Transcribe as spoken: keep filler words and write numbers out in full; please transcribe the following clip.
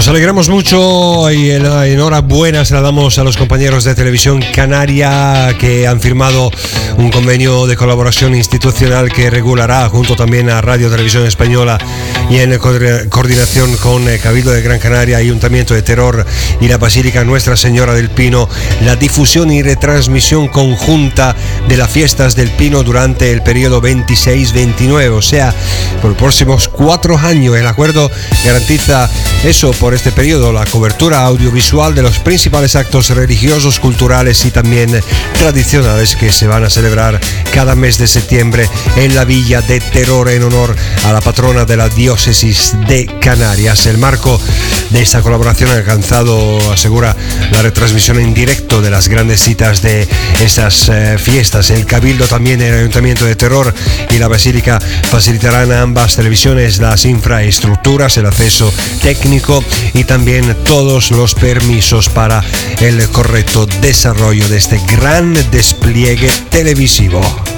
Nos alegramos mucho y enhorabuena se la damos a los compañeros de Televisión Canaria que han firmado un convenio de colaboración institucional que regulará, junto también a Radio Televisión Española y en coordinación con Cabildo de Gran Canaria, Ayuntamiento de Teror y la Basílica Nuestra Señora del Pino, la difusión y retransmisión conjunta de las fiestas del Pino durante el periodo veintiséis veintinueve, o sea, por los próximos cuatro años. El acuerdo garantiza eso por este periodo, la cobertura audiovisual de los principales actos religiosos, culturales y también tradicionales que se van a celebrar cada mes de septiembre en la villa de Teror en honor a la patrona de la diócesis de Canarias. El marco de esta colaboración ha alcanzado, asegura, la retransmisión en directo de las grandes citas de estas eh, fiestas. El Cabildo, también el Ayuntamiento de Teror y la Basílica facilitarán a ambas televisiones las infraestructuras, el acceso técnico y también todos los permisos para el correcto desarrollo de este gran despliegue televisivo.